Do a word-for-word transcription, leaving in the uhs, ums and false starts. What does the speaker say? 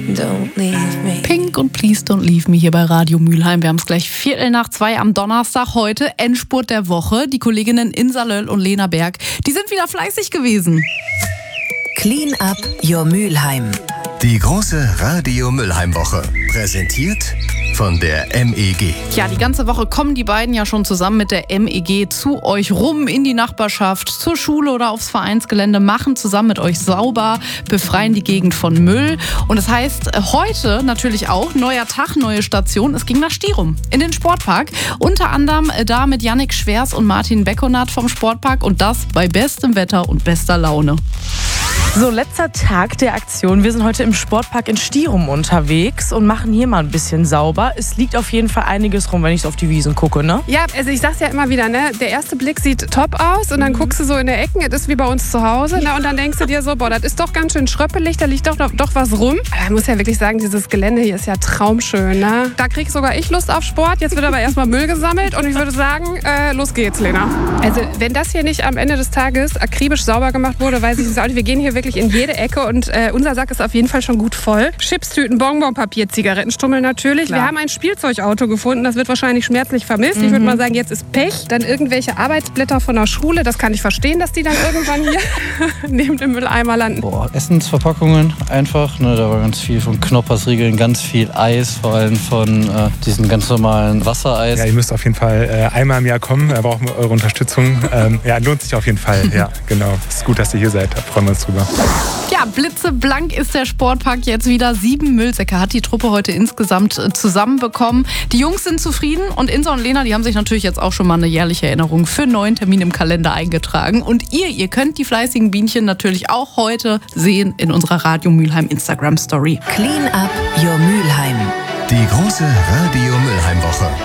don't leave me. Pink und Please Don't Leave Me hier bei Radio Mülheim. Wir haben es gleich Viertel nach zwei am Donnerstag. Heute Endspurt der Woche. Die Kolleginnen Insa Löll und Lena Berg, die sind wieder fleißig gewesen. Clean up your Mülheim. Die große Radio Mülheim Woche. Präsentiert von der M E G. Ja, die ganze Woche kommen die beiden ja schon zusammen mit der M E G zu euch rum in die Nachbarschaft, zur Schule oder aufs Vereinsgelände, machen zusammen mit euch sauber, befreien die Gegend von Müll. Und das heißt, heute natürlich auch neuer Tag, neue Station. Es ging nach Stierum in den Sportpark. Unter anderem da mit Yannick Schwers und Martin Beckonat vom Sportpark und das bei bestem Wetter und bester Laune. So, letzter Tag der Aktion. Wir sind heute im Sportpark in Stierum unterwegs und machen hier mal ein bisschen sauber. Es liegt auf jeden Fall einiges rum, wenn ich so auf die Wiesen gucke, ne? Ja, also ich sag's ja immer wieder, ne? Der erste Blick sieht top aus und dann guckst du so in der Ecken, das ist wie bei uns zu Hause, ne? Und dann denkst du dir so, boah, das ist doch ganz schön schröppelig, da liegt doch, doch, doch was rum. Aber man muss ja wirklich sagen, dieses Gelände hier ist ja traumschön, ne? Da krieg sogar ich Lust auf Sport. Jetzt wird aber erstmal Müll gesammelt und ich würde sagen, äh, los geht's, Lena. Also wenn das hier nicht am Ende des Tages akribisch sauber gemacht wurde, weiß ich es auch nicht. Wir gehen hier wirklich in jede Ecke und äh, unser Sack ist auf jeden Fall schon gut voll. Chipstüten, Bonbonpapier, Zigarettenstummel natürlich. Klar. Wir haben ein Spielzeugauto gefunden, das wird wahrscheinlich schmerzlich vermisst. Mhm. Ich würde mal sagen, jetzt ist Pech. Dann irgendwelche Arbeitsblätter von der Schule, das kann ich verstehen, dass die dann irgendwann hier neben dem Mülleimer landen. Boah, Essensverpackungen einfach, ne, da war ganz viel von Knoppersriegeln, ganz viel Eis, vor allem von äh, diesen ganz normalen Wassereis. Ja, ihr müsst auf jeden Fall äh, einmal im Jahr kommen, da brauchen wir eure Unterstützung. Ähm, ja, lohnt sich auf jeden Fall, ja, genau. Es ist gut, dass ihr hier seid, da freuen wir uns drüber. Ja, blitzeblank ist der Sportpark jetzt wieder. Sieben Müllsäcke hat die Truppe heute insgesamt zusammenbekommen. Die Jungs sind zufrieden und Insa und Lena, die haben sich natürlich jetzt auch schon mal eine jährliche Erinnerung für einen neuen Termin im Kalender eingetragen. Und ihr, ihr könnt die fleißigen Bienchen natürlich auch heute sehen in unserer Radio Mülheim Instagram Story. Clean up your Mülheim. Die große Radio Mülheim Woche.